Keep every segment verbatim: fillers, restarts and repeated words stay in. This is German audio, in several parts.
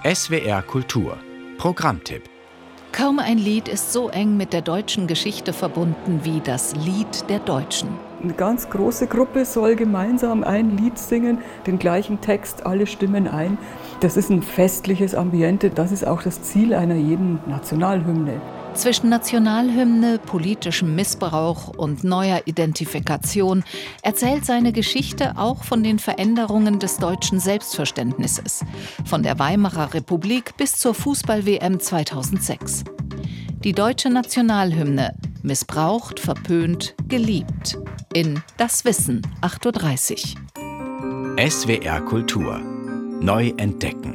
S W R Kultur Programmtipp. Kaum ein Lied ist so eng mit der deutschen Geschichte verbunden wie das Lied der Deutschen. Eine ganz große Gruppe soll gemeinsam ein Lied singen, den gleichen Text, alle stimmen ein. Das ist ein festliches Ambiente, das ist auch das Ziel einer jeden Nationalhymne. Zwischen Nationalhymne, politischem Missbrauch und neuer Identifikation erzählt seine Geschichte auch von den Veränderungen des deutschen Selbstverständnisses. Von der Weimarer Republik bis zur Fußball-W M zweitausendsechs. Die deutsche Nationalhymne, missbraucht, verpönt, geliebt. In Das Wissen, acht Uhr dreißig. S W R Kultur. Neu entdecken.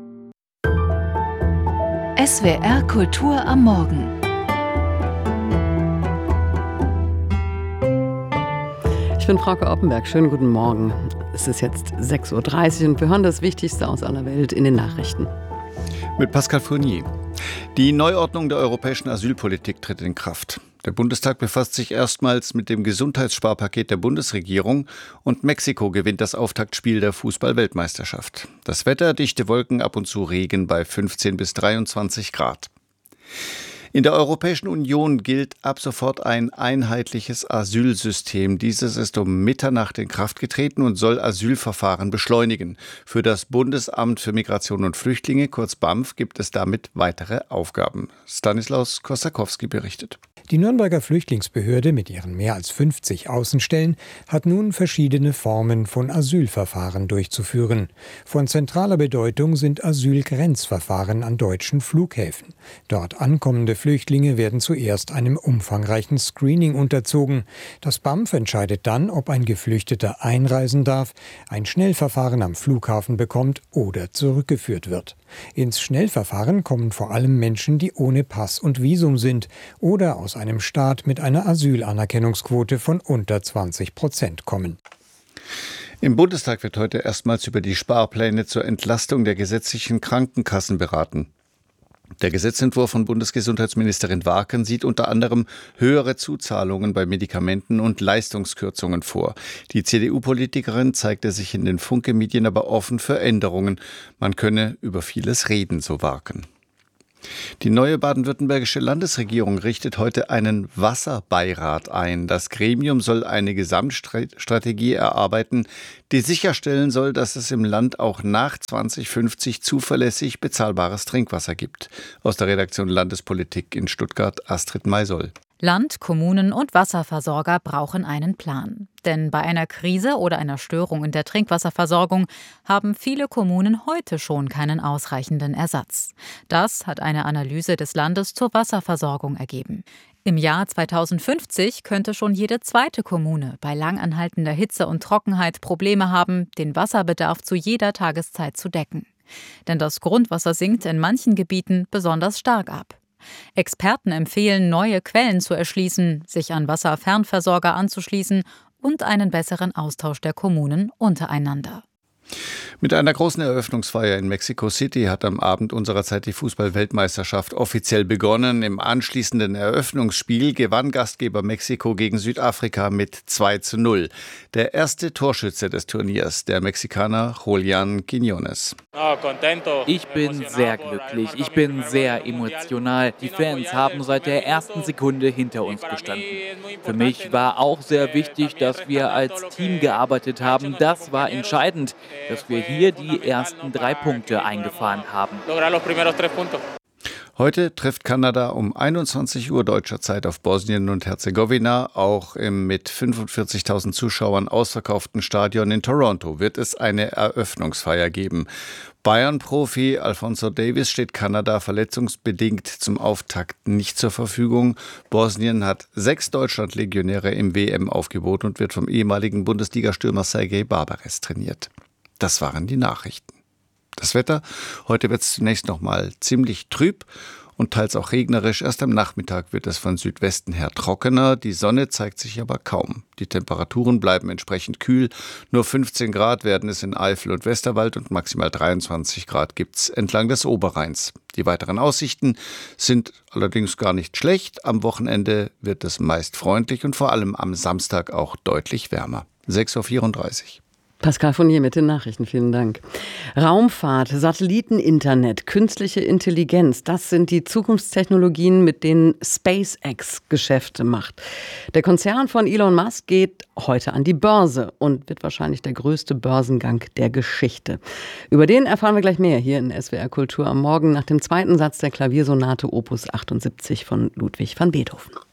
S W R Kultur am Morgen. Ich bin Frauke Oppenberg. Schönen guten Morgen. Es ist jetzt sechs Uhr dreißig und wir hören das Wichtigste aus aller Welt in den Nachrichten. Mit Pascal Fournier. Die Neuordnung der europäischen Asylpolitik tritt in Kraft. Der Bundestag befasst sich erstmals mit dem Gesundheitssparpaket der Bundesregierung und Mexiko gewinnt das Auftaktspiel der Fußball-Weltmeisterschaft. Das Wetter, dichte Wolken, ab und zu Regen bei fünfzehn bis dreiundzwanzig Grad. In der Europäischen Union gilt ab sofort ein einheitliches Asylsystem. Dieses ist um Mitternacht in Kraft getreten und soll Asylverfahren beschleunigen. Für das Bundesamt für Migration und Flüchtlinge, kurz B A M F, gibt es damit weitere Aufgaben. Stanislaus Kosakowski berichtet. Die Nürnberger Flüchtlingsbehörde mit ihren mehr als fünfzig Außenstellen hat nun verschiedene Formen von Asylverfahren durchzuführen. Von zentraler Bedeutung sind Asylgrenzverfahren an deutschen Flughäfen. Dort ankommende Flüchtlinge werden zuerst einem umfangreichen Screening unterzogen. Das B A M F entscheidet dann, ob ein Geflüchteter einreisen darf, ein Schnellverfahren am Flughafen bekommt oder zurückgeführt wird. Ins Schnellverfahren kommen vor allem Menschen, die ohne Pass und Visum sind oder aus einem Staat mit einer Asylanerkennungsquote von unter zwanzig Prozent kommen. Im Bundestag wird heute erstmals über die Sparpläne zur Entlastung der gesetzlichen Krankenkassen beraten. Der Gesetzentwurf von Bundesgesundheitsministerin Warken sieht unter anderem höhere Zuzahlungen bei Medikamenten und Leistungskürzungen vor. Die C D U-Politikerin zeigte sich in den Funke-Medien aber offen für Änderungen. Man könne über vieles reden, so Warken. Die neue baden-württembergische Landesregierung richtet heute einen Wasserbeirat ein. Das Gremium soll eine Gesamtstrategie erarbeiten, die sicherstellen soll, dass es im Land auch nach zwanzig fünfzig zuverlässig bezahlbares Trinkwasser gibt. Aus der Redaktion Landespolitik in Stuttgart, Astrid Maisoll. Land, Kommunen und Wasserversorger brauchen einen Plan. Denn bei einer Krise oder einer Störung in der Trinkwasserversorgung haben viele Kommunen heute schon keinen ausreichenden Ersatz. Das hat eine Analyse des Landes zur Wasserversorgung ergeben. Im Jahr zweitausendfünfzig könnte schon jede zweite Kommune bei langanhaltender Hitze und Trockenheit Probleme haben, den Wasserbedarf zu jeder Tageszeit zu decken. Denn das Grundwasser sinkt in manchen Gebieten besonders stark ab. Experten empfehlen, neue Quellen zu erschließen, sich an Wasserfernversorger anzuschließen und einen besseren Austausch der Kommunen untereinander. Mit einer großen Eröffnungsfeier in Mexico City hat am Abend unserer Zeit die Fußball-Weltmeisterschaft offiziell begonnen. Im anschließenden Eröffnungsspiel gewann Gastgeber Mexiko gegen Südafrika mit zwei zu null. Der erste Torschütze des Turniers, der Mexikaner Julián Quiñones. Ich bin sehr glücklich, ich bin sehr emotional. Die Fans haben seit der ersten Sekunde hinter uns gestanden. Für mich war auch sehr wichtig, dass wir als Team gearbeitet haben. Das war entscheidend, dass wir hier die ersten drei Punkte eingefahren haben. Heute trifft Kanada um einundzwanzig Uhr deutscher Zeit auf Bosnien und Herzegowina. Auch im mit fünfundvierzigtausend Zuschauern ausverkauften Stadion in Toronto wird es eine Eröffnungsfeier geben. Bayern-Profi Alphonso Davies steht Kanada verletzungsbedingt zum Auftakt nicht zur Verfügung. Bosnien hat sechs Deutschland-Legionäre im W M-Aufgebot und wird vom ehemaligen Bundesligastürmer Sergej Barbares trainiert. Das waren die Nachrichten. Das Wetter, heute wird es zunächst noch mal ziemlich trüb und teils auch regnerisch. Erst am Nachmittag wird es von Südwesten her trockener. Die Sonne zeigt sich aber kaum. Die Temperaturen bleiben entsprechend kühl. Nur fünfzehn Grad werden es in Eifel und Westerwald und maximal dreiundzwanzig Grad gibt es entlang des Oberrheins. Die weiteren Aussichten sind allerdings gar nicht schlecht. Am Wochenende wird es meist freundlich und vor allem am Samstag auch deutlich wärmer. sechs Uhr vierunddreißig. Pascal Fournier mit den Nachrichten, vielen Dank. Raumfahrt, Satelliten, Internet, künstliche Intelligenz, das sind die Zukunftstechnologien, mit denen SpaceX Geschäfte macht. Der Konzern von Elon Musk geht heute an die Börse und wird wahrscheinlich der größte Börsengang der Geschichte. Über den erfahren wir gleich mehr hier in S W R Kultur am Morgen nach dem zweiten Satz der Klaviersonate Opus achtundsiebzig von Ludwig van Beethoven.